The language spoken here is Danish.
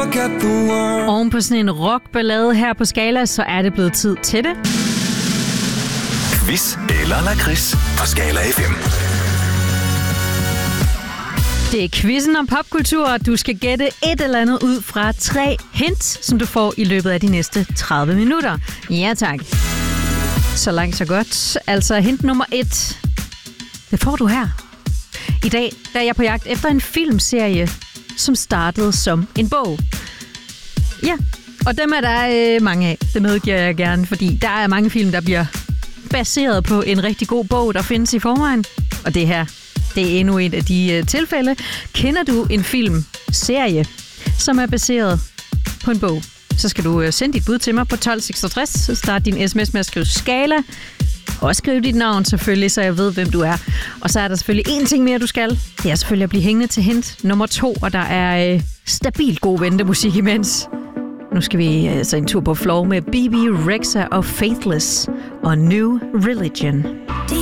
look at the world. Oven på sådan en rockballade her på Skala, så er det blevet tid til det. Quiz eller lakrids på Skala FM. Det er quizzen om popkultur, og du skal gætte et eller andet ud fra 3 hints, som du får i løbet af de næste 30 minutter. Ja tak. Så langt så godt. Altså hint nummer 1. Det får du her. I dag der er jeg på jagt efter en filmserie, som startede som en bog. Ja, og dem er der mange af. Det medgiver jeg gerne, fordi der er mange film, der bliver baseret på en rigtig god bog, der findes i forvejen. Og det her, det er endnu et af de tilfælde. Kender du en filmserie, som er baseret på en bog, så skal du sende dit bud til mig på 1266. Start din sms med at skrive Skala. Og skriv dit navn selvfølgelig, så jeg ved, hvem du er. Og så er der selvfølgelig en ting mere, du skal. Det er selvfølgelig at blive hængende til hint nummer 2, og der er stabil god ventemusik imens. Nu skal vi altså en tur på floor med BB Rexha og Faithless og New Religion.